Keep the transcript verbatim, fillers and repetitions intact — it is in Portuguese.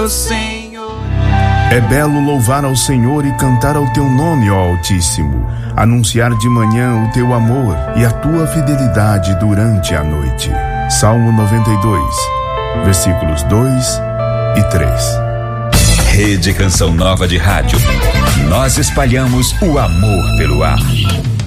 ó Senhor. É belo louvar ao Senhor e cantar ao teu nome, ó Altíssimo, anunciar de manhã o teu amor e a tua fidelidade durante a noite. Salmo noventa e dois, versículos dois e três. Rede Canção Nova de Rádio. Nós espalhamos o amor pelo ar.